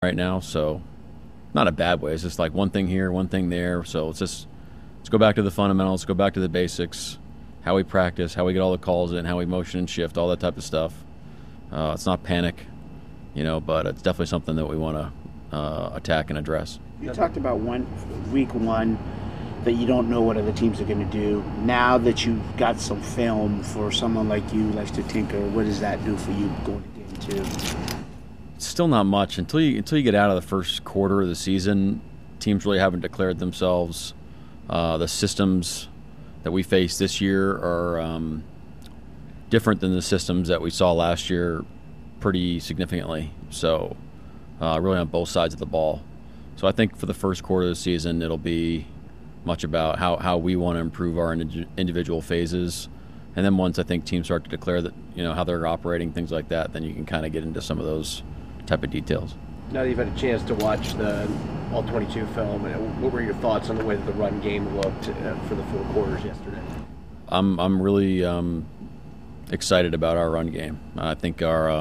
right now, so not a bad way. It's just like one thing here, one thing there. So let's go back to the fundamentals, go back to the basics, how we practice, how we get all the calls in, how we motion and shift, all that type of stuff. It's not panic, but it's definitely something that we want to attack and address. You talked about week one that you don't know what other teams are going to do. Now that you've got some film, for someone like you who likes to tinker, what does that do for you going to game two? Still not much until you get out of the first quarter of the season. Teams really haven't declared themselves. The systems that we face this year are different than the systems that we saw last year pretty significantly. So really on both sides of the ball. So I think for the first quarter of the season, it'll be much about how we want to improve our individual phases. And then once I think teams start to declare that, how they're operating, things like that, then you can kind of get into some of those type of details. Now that you've had a chance to watch the All-22 film, what were your thoughts on the way that the run game looked for the four quarters yesterday? I'm really excited about our run game. I think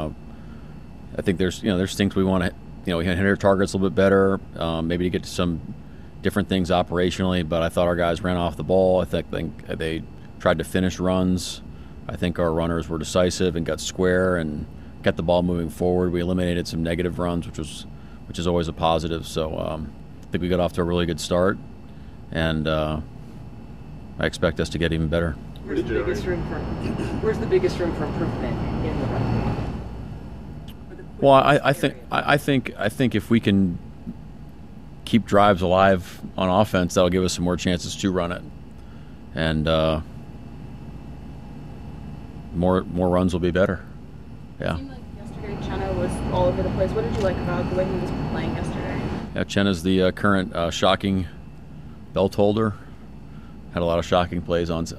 there's things we want to we can hit our targets a little bit better, maybe to get to some different things operationally. But I thought our guys ran off the ball. I think they tried to finish runs. I think our runners were decisive and got square and got the ball moving forward. We eliminated some negative runs, which is always a positive. So I think we got off to a really good start, and I expect us to get even better. Where's the biggest room for improvement in the run game? Well, I think if we can keep drives alive on offense, that'll give us some more chances to run it, and more runs will be better. Yeah. It seemed like yesterday Chenna was all over the place. What did you like about the way he was playing yesterday? Yeah, Chenna's the current shocking belt holder. Had a lot of shocking plays on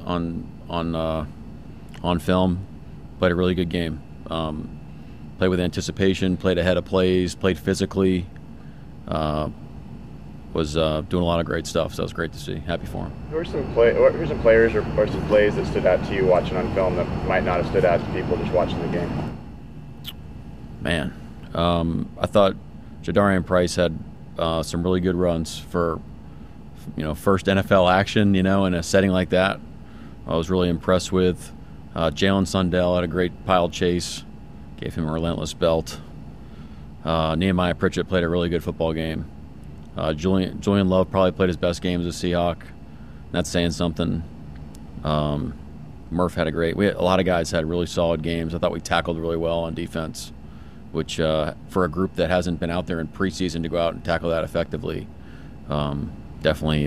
film. Played a really good game. Played with anticipation. Played ahead of plays. Played physically. Was doing a lot of great stuff. So it was great to see. Happy for him. Who are some players or some plays that stood out to you watching on film that might not have stood out to people just watching the game? Man, I thought Jadarian Price had some really good runs for first NFL action, in a setting like that. I was really impressed with. Jalen Sundell had a great pile chase, gave him a relentless belt. Nehemiah Pritchett played a really good football game. Julian Love probably played his best game as a Seahawk. That's saying something. Murph had a lot of guys had really solid games. I thought we tackled really well on defense, which for a group that hasn't been out there in preseason to go out and tackle that effectively, definitely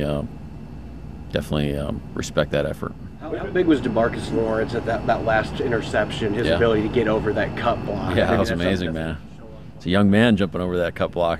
respect that effort. How big was DeMarcus Lawrence at that last interception, his ability to get over that cut block? Yeah, that was amazing, man. It's a young man jumping over that cut block.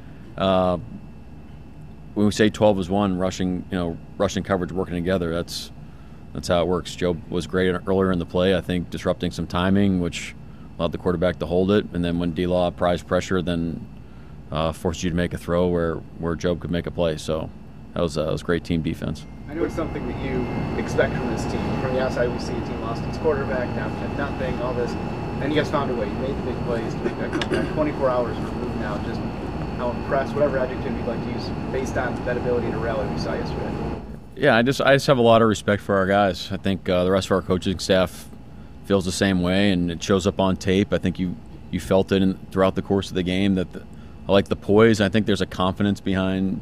When we say 12 is one, rushing coverage, working together, that's how it works. Joe was great earlier in the play, I think, disrupting some timing, which allowed the quarterback to hold it. And then when D-Law applies pressure, then forced you to make a throw where Job could make a play. So that was great team defense. I know it's something that you expect from this team. From the outside, we see a team lost its quarterback, down 10-0, all this. And you guys found a way. You made the big plays to make that comeback. 24 hours removed now. Just how impressed, whatever adjective you'd like to use, based on that ability to rally we saw yesterday. Yeah, I just have a lot of respect for our guys. I think the rest of our coaching staff feels the same way, and it shows up on tape. I think you felt it throughout the course of the game that I like the poise. I think there's a confidence behind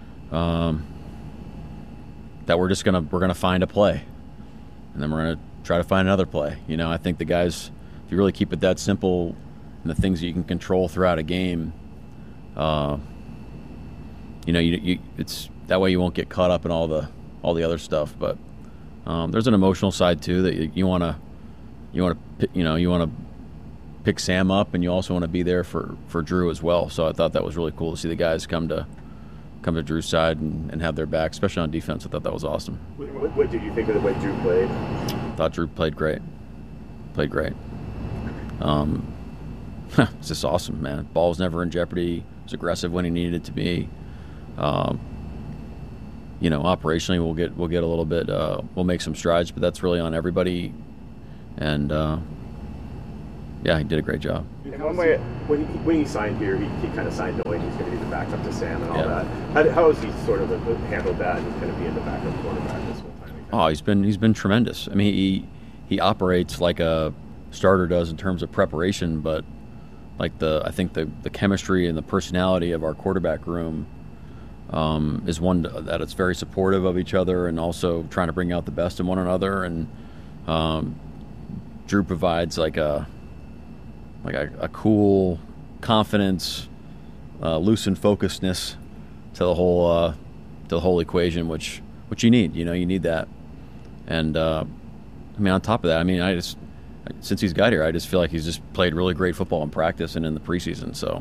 that we're gonna find a play, and then we're gonna try to find another play. I think the guys, if you really keep it that simple, and the things that you can control throughout a game, it's that way you won't get caught up in all the other stuff. But there's an emotional side too that you want to pick Sam up, and you also want to be there for Drew as well. So I thought that was really cool to see the guys come to Drew's side and have their back, especially on defense. I thought that was awesome. What did you think of the way Drew played? I thought Drew played great. It's just awesome, man. Ball was never in jeopardy. It was aggressive when he needed it to be. Operationally we'll get a little bit. We'll make some strides, but that's really on everybody. And yeah, he did a great job. In one way, When he signed here, he kind of signed knowing he's going to be the backup to Sam and all Yeah. that. How has he sort of handled that and kind of being the backup quarterback this whole time? Oh, he's been tremendous. I mean, he operates like a starter does in terms of preparation, but like I think the chemistry and the personality of our quarterback room is one that it's very supportive of each other and also trying to bring out the best in one another. And Drew provides like a cool confidence, loosened focusedness to the whole equation, which you need. You need that. And I mean, on top of that, I mean, since he's got here, I just feel like he's just played really great football in practice and in the preseason. So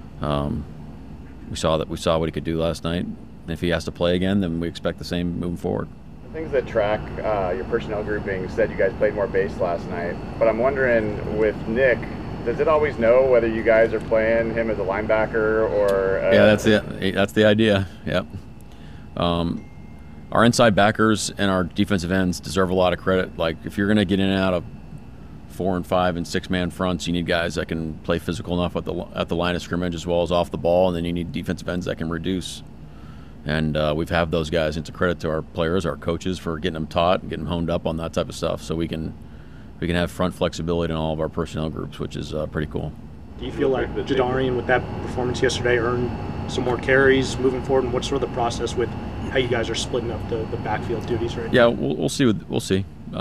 we saw what he could do last night. And if he has to play again, then we expect the same moving forward. the things that track your personnel grouping said you guys played more base last night. But I'm wondering, with Nick, does it always know whether you guys are playing him as a linebacker or? Yeah, that's the idea. Yep. Our inside backers and our defensive ends deserve a lot of credit. Like, if you're going to get in and out of 4 and 5 and 6-man fronts, you need guys that can play physical enough at the line of scrimmage as well as off the ball, and then you need defensive ends that can reduce. And we've had those guys. It's a credit to our players, our coaches, for getting them taught and getting them honed up on that type of stuff, so we can have front flexibility in all of our personnel groups, which is pretty cool. Do you feel like Jadarian, with that performance yesterday, earned some more carries moving forward? And what's sort of the process with how you guys are splitting up the backfield duties right now? Yeah, we'll see. We'll see.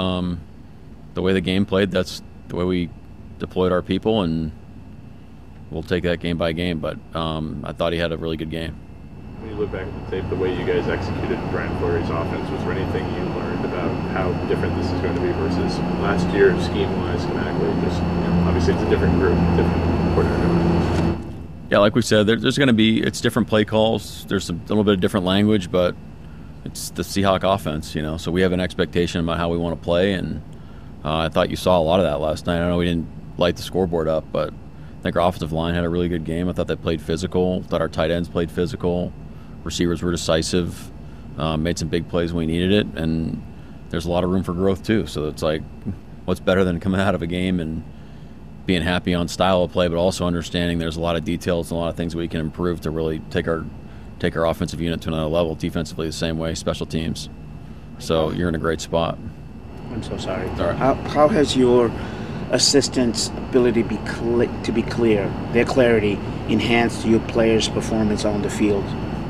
The way the game played, that's the way we deployed our people, and we'll take that game by game. But I thought he had a really good game. When you look back at the tape, the way you guys executed Brian Fleury's offense, was there anything you learned about how different this is going to be versus last year, scheme-wise, schematically? Just obviously it's a different group, different coordinator. Yeah, like we said, there's going to be different play calls. There's a little bit of different language, but it's the Seahawk offense, So we have an expectation about how we want to play, and I thought you saw a lot of that last night. I know we didn't light the scoreboard up, but I think our offensive line had a really good game. I thought they played physical. I thought our tight ends played physical. Receivers were decisive, made some big plays when we needed it, and there's a lot of room for growth too. So it's like, what's better than coming out of a game and being happy on style of play, but also understanding there's a lot of details and a lot of things we can improve to really take our offensive unit to another level. Defensively, the same way. Special teams. So you're in a great spot. I'm so sorry. All right. How has your assistants' ability to be clear, their clarity, enhanced your players' performance on the field?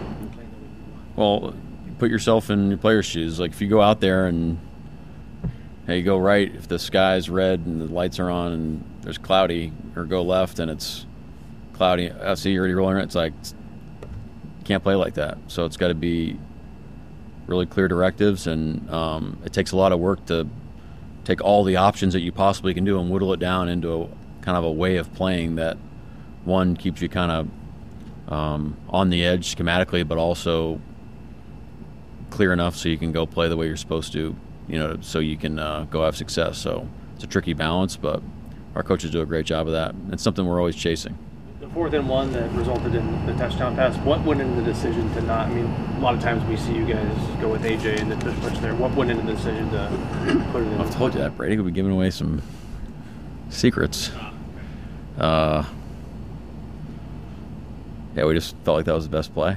Well, put yourself in your player's shoes. Like, if you go out there and you go right if the sky's red and the lights are on and there's cloudy, or go left and it's cloudy, I see you're already rolling it. It's like, you can't play like that. So it's got to be really clear directives, and it takes a lot of work to take all the options that you possibly can do and whittle it down into kind of a way of playing that, one, keeps you kind of on the edge schematically, but also clear enough so you can go play the way you're supposed to, so you can go have success. So it's a tricky balance, but our coaches do a great job of that. It's something we're always chasing. The 4th and 1 that resulted in the touchdown pass, what went into the decision to not? I mean, a lot of times we see you guys go with AJ and the push there. What went into the decision to put it in? I've told you that, Brady. We'll be giving away some secrets. Yeah, we just felt like that was the best play.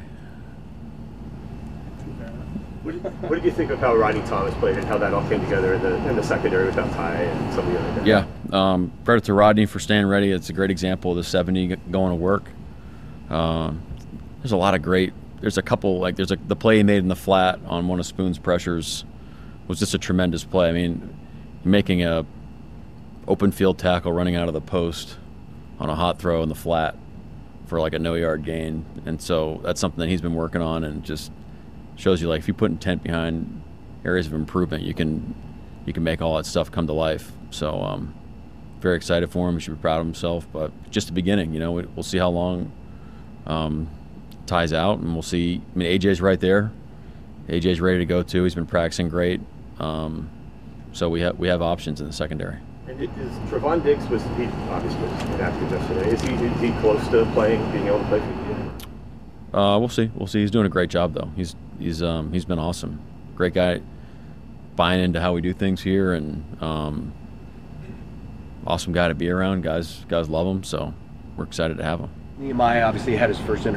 What did you think of how Rodney Thomas played and how that all came together in the secondary without Ty and some of the other guys? Yeah, credit to Rodney for staying ready. It's a great example of the 70 going to work. There's a lot of great. There's a couple, like the play he made in the flat on one of Spoon's pressures was just a tremendous play. I mean, making a open field tackle running out of the post on a hot throw in the flat for like a no-yard gain, and so that's something that he's been working on, and just shows you, like, if you put intent behind areas of improvement, you can make all that stuff come to life. So very excited for him. He should be proud of himself, but just the beginning. We'll see how long Ty's out, and we'll see. I mean, AJ's right there. AJ's ready to go too. He's been practicing great. So we have options in the secondary. And is Trevon Diggs, he obviously was inactive yesterday. Is he close to being able to play for you? We'll see. He's doing a great job though. He's been awesome. Great guy, buying into how we do things here, and a awesome guy to be around. Guys love him, so we're excited to have him. Nehemiah obviously had his first